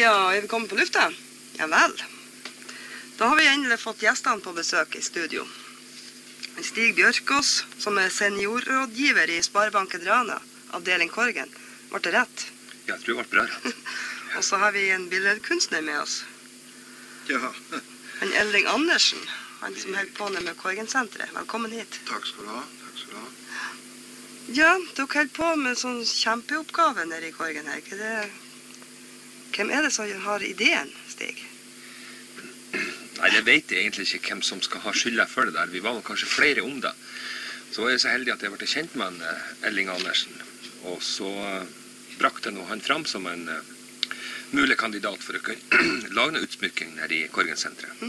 Ja, er vi kommet på lufta? Ja vel. Da har vi endelig fått gjestene på besøk i studio. Stig Bjørkås, som er seniorrådgiver i Sparebanken Rana, avdeling Korgen. Var det rett? Ja, jeg tror det ble bra rett. Og så har vi en billedkunstner med oss. Ja. Han Elling Andersen, han som holder på med Korgen-senteret. Velkommen hit. Takk skal du ha. Takk skal du ha. Ja, dere holder på med sånn kjempeoppgave nede i Korgen her. Hvem er det som har ideen, Stig? Nei, det vet jeg egentlig ikke hvem som skal ha skylda for det der. Vi var kanskje flere om det. Så var jeg så heldig at jeg ble kjent med Elling Andersen. Og så brakte han fram som en mulig kandidat for å kunne lage noe utsmykking her i Korgen-senteret.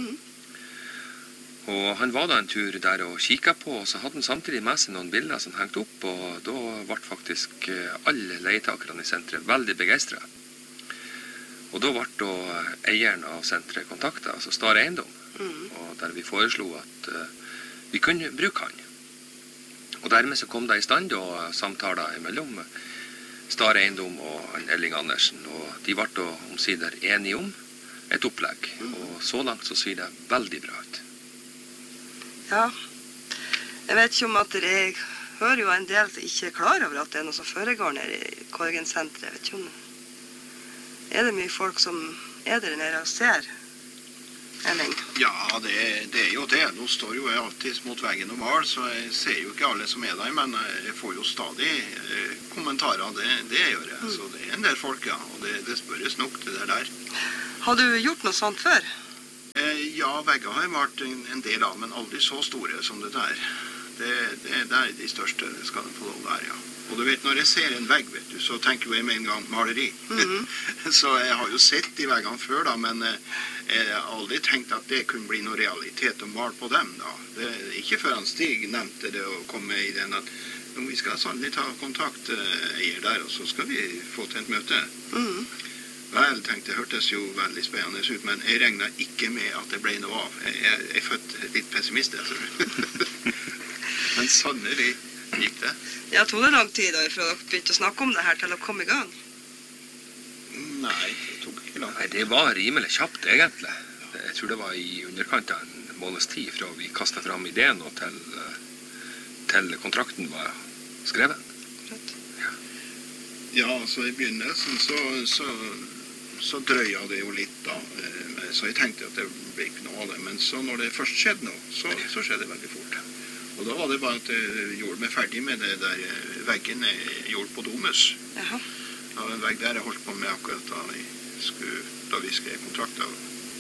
Og han var da en tur der og kikket på, og så hadde han samtidig med seg noen bilder som hengte opp, og da ble faktisk alle leietakerne i senteret veldig begeistret. Og da ble da eieren av senteret kontaktet, altså Star Eiendom, og der vi foreslo at vi kunne bruke han. Og dermed så kom det i stand og samtaler mellom Star Eiendom og Elling Andersen, og de ble da omsider enige om et opplegg, og så langt så ser det veldig bra ut. Ja, jeg vet ikke om at jeg hører jo en del som ikke er klar over at det er noe som foregår nede i Korgen-senteret. Jeg vet ikke om er det mye folk som er der nede og ser, Elling? Ja, det er jo det. Nå står jo jeg alltid mot veggen og mal, så jeg ser jo ikke alle som er der, men jeg får jo stadig kommentarer, det gjør jeg. Så det er en del folk, ja, og det spørres nok det der. Har du gjort noe sånt før? Ja, vegger har jeg vært en del av, men aldri så store som det der. Det er de største, det skal de få lov der, ja. Og du vet, når jeg ser en vegg, vet du, så tenker jeg med en gang maleri. Så jeg har jo sett de veggene før da, men jeg har aldri tenkt at det kunne bli noe realitet å male på dem da. Det er ikke før han Stig nevnte det og kom med i den at vi skal sannelig ta kontakt eier der, og så skal vi få til et møte. Vel, tenkte jeg, hørtes jo veldig spennende ut, men jeg regnet ikke med at det ble noe av. Jeg er født litt pessimist, jeg tror. Men sannelig gikk det. Ja, tog det lang tid da, fra dere begynte å snakke om det her til å komme i gang? Nei, det tok ikke lang tid. Nei, det var rimelig kjapt, egentlig. Jeg tror det var i underkant av en måneds tid fra vi kastet fram ideen og til kontrakten var skrevet. Ja, så i begynnelsen så drøya det jo litt da. Så jeg tenkte at det ble ikke noe av det. Men så når det først skjedde noe, så skjedde det veldig fort. Og da var det bare at jeg gjorde meg ferdig med det der veggen jeg gjorde på Domus. Jaha. Det var en vegg der jeg holdt på med akkurat da vi skrev kontrakter.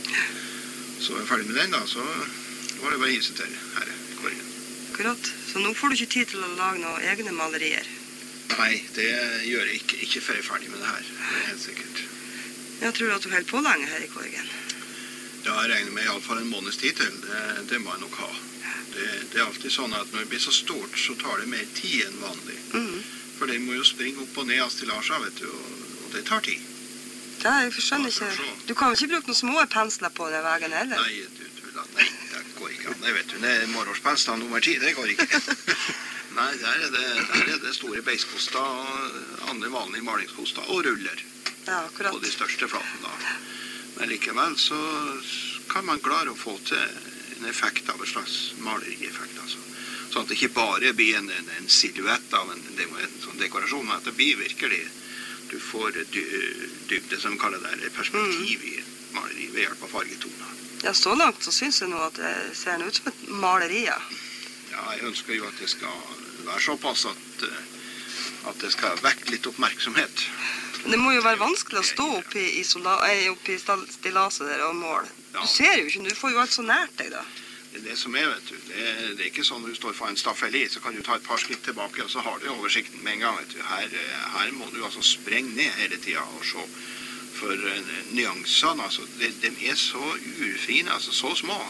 Så jeg var ferdig med den da, så var det bare å hisse til her i Korgen. Akkurat. Så nå får du ikke tid til å lage noen egne malerier? Nei, det gjør jeg ikke før jeg er ferdig med det her. Det er helt sikkert. Jeg tror at du holder på lenge her i Korgen. Ja, jeg regner med i alle fall en måneds tid til. Det må jeg nok ha. Det er alltid sånn at når det blir så stort, så tar det mer tid enn vanlig. For det må jo springe opp og ned av stilasjer, vet du, og det tar tid. Ja, jeg skjønner ikke. Du kan jo ikke bruke noen små pensler på den veggen heller? Nei, nei, det går ikke an. Det vet du, det er morgenspensler nummer 10, det går ikke. Nei, der er det store beiskoster og andre vanlige malingskoster og ruller. Ja, akkurat. På de største flaten da. Men likevel så kan man klare å få til en effekt av en slags malerieffekt, altså. Sånn at det ikke bare blir en silhuett av en sånn dekorasjon, men at det blir virkelig, du får dybde, som vi kaller det, perspektiv i maleri ved hjelp av fargetoner. Ja, så langt så synes jeg nå at det ser ut som et maleri, ja. Ja, jeg ønsker jo at det skal være såpass at det skal vekke litt oppmerksomhet. Men det må jo være vanskelig å stå oppi stillaset der og måle. Du ser jo ikke, du får jo alt så nært deg da. Det er det som er, vet du. Det er ikke sånn når du står for en staffeli, så kan du ta et par skritt tilbake, og så har du oversikten med en gang, vet du. Her må du altså sprenge ned hele tiden og se. For nyansene, altså, de er så urfine, altså så små.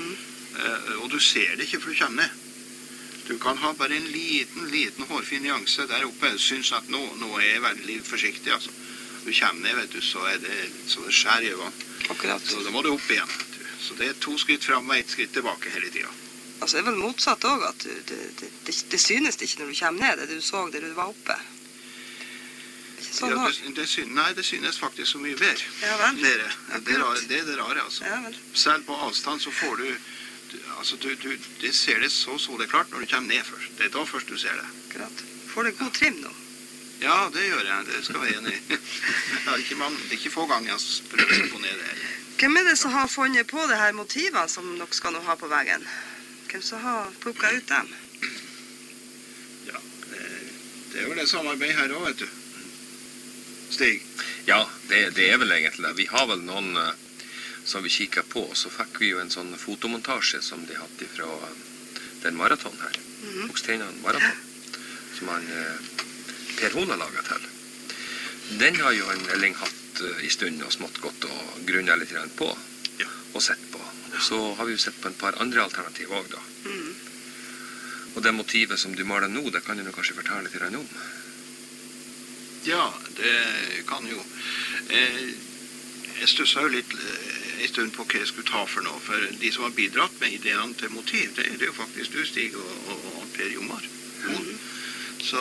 Og du ser det ikke for du kommer ned. Du kan ha bare en liten hårfin nyanse der oppe. Jeg synes at nå er jeg veldig forsiktig, altså. Du kommer ned, vet du, så det skjær i øynene. Akkurat. Så da må du opp igjen, vet du. Så det er 2 skritt frem og 1 skritt tilbake hele tiden. Altså, det er vel motsatt også, at det synes ikke når du kommer ned, det du så der du var oppe. Ikke Sånn Ja, har. nei, det synes faktisk så mye bedre. Ja vel. Dere. Akkurat. Det er det rare, altså. Ja vel. Selv på avstand så får altså det ser det så det klart når du kommer ned først. Det er da først du ser det. Akkurat. Får det god trim nå? Ja, det gjør jeg. Det skal jeg være enig i. Det er ikke få ganger jeg prøver å få ned det. Hvem er det som har funnet på det her motivene som dere skal nå ha på veggen? Hvem som har plukket ut dem? Ja, det er vel et samarbeid her også, vet du. Stig. Ja, det er vel egentlig det. Vi har vel noen som vi kikker på, så fikk vi jo en sånn fotomontasje som de hadde fra den maraton her. Oksteinan maraton, som han Per Hon har laget til. Den har jo en Elling hatt i stund og smått godt og grunnet litt grann på og sett på. Og så har vi jo sett på en par andre alternativ også da. Og det motivet som du maler nå, det kan du kanskje fortelle litt grann om. Ja, det kan jo. Jeg stusset jo litt en stund på hva jeg skulle ta for noe, for de som har bidratt med ideene til motiv, det er jo faktisk du, Stig, og Per Jomar. Så,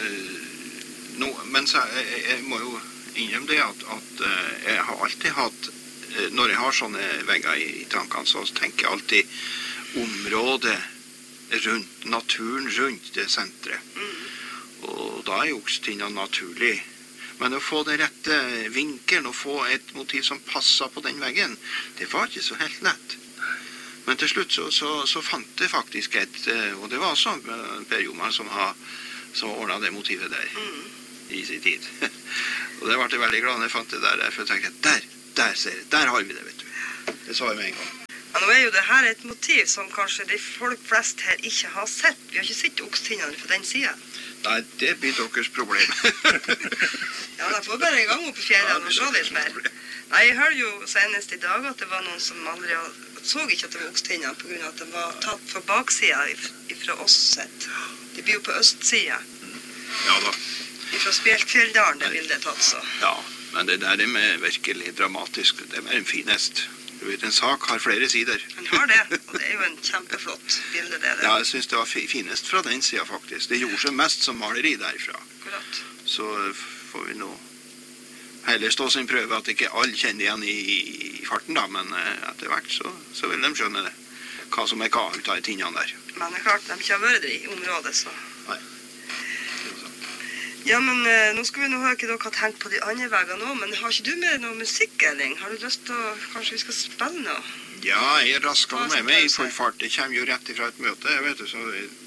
men så, jeg må jo innrømme det at jeg har alltid hatt, når jeg har sånne vegger i tankene, så tenker jeg alltid området rundt, naturen rundt det sentret. Og da er jo Oksteinan naturlig. Men å få den rette vinkelen og få et motiv som passer på den veggen, det var ikke så helt lett. Men til slutt så fant jeg faktisk et, og det var også Per Jomar som ordnet det motivet der i sin tid. Og det ble jeg veldig glad når jeg fant det der, for jeg tenkte, der har vi det, vet du. Det sa jeg med en gang. Ja, nå er jo det her et motiv som kanskje de folk flest her ikke har sett. Vi har ikke sett Oksteinan på den siden. Nei, det blir deres problem. Ja, da får bare en gang opp i fjellene og se litt mer. Nei, jeg hørte jo senest i dag at det var noen som aldri så ikke at det var Oksteinan på grunn av at den var tatt fra baksiden fra oss sett. De blir jo på østsiden. Ja da. Fra Spjelkfjelldalen det bildet er tatt så. Ja, men det der er virkelig dramatisk. Det er en finest. Du vet, en sak har flere sider. Han har det, og det er jo en kjempeflott bilde det. Ja, jeg synes det var finest fra den siden faktisk. Det gjorde seg mest som maleri derfra. Akkurat. Så får vi nå heller stå sin prøve at ikke alle kjenner igjen i farten da, men etter hvert så vil de skjønne det. Hva som er hva ut av tingene der. Men det er klart, de ikke har vært der i området, så. Nei. Ja, men nå skal vi nå høre hva dere har tenkt på de andre veggene også, men har ikke du med noe musikk, Elling? Har du lyst til å, kanskje vi skal spille noe? Ja, jeg rasker med meg i full fart. Det kommer jo rett ifra et møte, vet du, så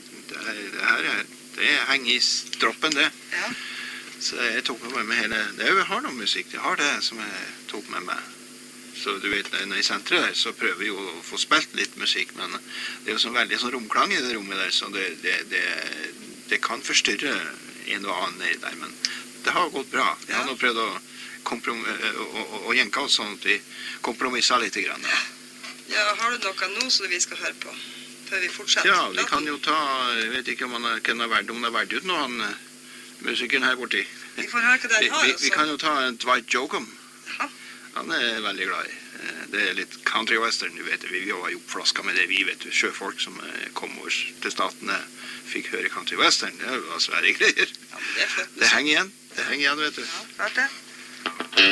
det henger i stroppen, det. Ja. Så jeg tok med meg hele, jeg har noe musikk, jeg har det som jeg tok med meg. Så du vet, når i sentret der, så prøver vi jo å få spilt litt musikk, men det er jo sånn veldig sånn romklang i det rommet der, så det kan forstyrre en og annen nedi der, men det har gått bra. Vi har nå prøvd å jenke oss sånn at vi kompromisser litt grann. Ja, har du noe nå som vi skal høre på, før vi fortsetter? Ja, vi kan jo ta, jeg vet ikke om han kan ha vært ut nå, han musikeren her borti. Vi får høre hva den har, Vi kan jo ta en Dwight Jokum. Ja. Han er veldig glad i. Det er litt country western, du vet. Vi har jo flaska med det, vi vet. Sjøfolk som kom over til statene fikk høre country western. Det var svære greier. Ja, men det er flott. Det henger igjen, vet du. Ja, klart det.